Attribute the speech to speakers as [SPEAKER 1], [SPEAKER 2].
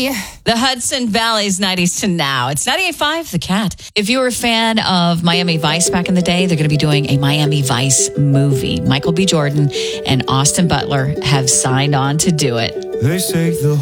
[SPEAKER 1] The Hudson Valley's 90s to now. It's 98.5, The Cat. If you were a fan of Miami Vice back in the day, they're going to be doing a Miami Vice movie. Michael B. Jordan and Austin Butler have signed on to do it.
[SPEAKER 2] They say the